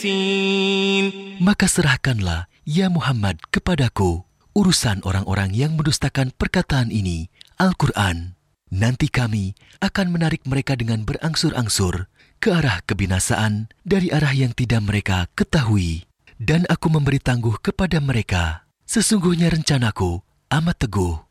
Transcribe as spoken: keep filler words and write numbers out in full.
الميتين. Maka serahkanlah, ya Muhammad, kepadaku urusan orang-orang yang mendustakan perkataan ini, Al-Quran. Nanti kami akan menarik mereka dengan berangsur-angsur ke arah kebinasaan dari arah yang tidak mereka ketahui. Dan aku memberi tangguh kepada mereka. Sesungguhnya rencanaku amat teguh.